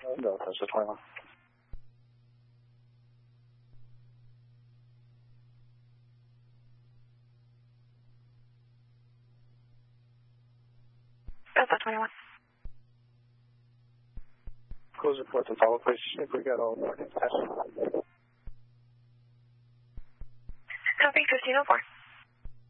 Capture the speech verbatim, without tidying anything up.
No, that's the twenty-one. Delta twenty-one. Close reports and follow, please, if we got all the tests. Copy, fifteen oh four.